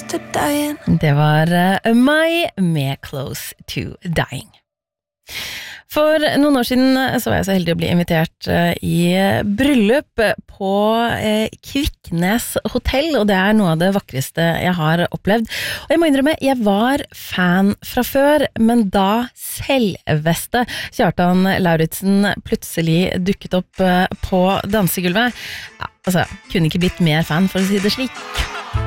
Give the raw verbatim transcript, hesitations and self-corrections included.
to dying. Det var uh, Mai med Close to Dying. For noen år siden så var jeg så heldig å bli invitert uh, i bryllup på uh, Kviknes hotell, og det er noe av det vakreste jeg har opplevd. Og jeg må innrømme, jeg var fan fra før, men da selveste Kjartan Lauritzen plutselig dukket opp uh, på dansegulvet, ja, altså, kunne ikke blitt mer fan for å si det slik.